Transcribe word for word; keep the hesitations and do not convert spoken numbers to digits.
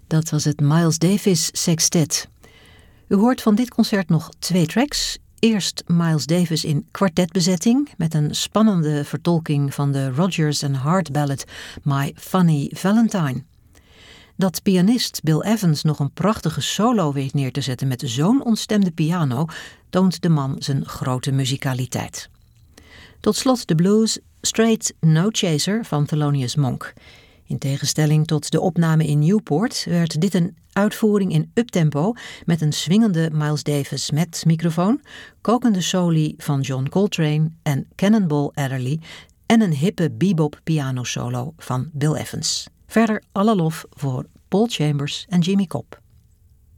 Dat was het Miles Davis Sextet. U hoort van dit concert nog twee tracks. Eerst Miles Davis in kwartetbezetting met een spannende vertolking van de Rodgers and Hart ballad My Funny Valentine. Dat pianist Bill Evans nog een prachtige solo weet neer te zetten met zo'n ontstemde piano, toont de man zijn grote muzikaliteit. Tot slot de blues Straight No Chaser van Thelonious Monk. In tegenstelling tot de opname in Newport werd dit een uitvoering in uptempo met een swingende Miles Davis met microfoon, kokende soli van John Coltrane en Cannonball Adderley en een hippe bebop pianosolo van Bill Evans. Verder alle lof voor Paul Chambers en Jimmy Cobb.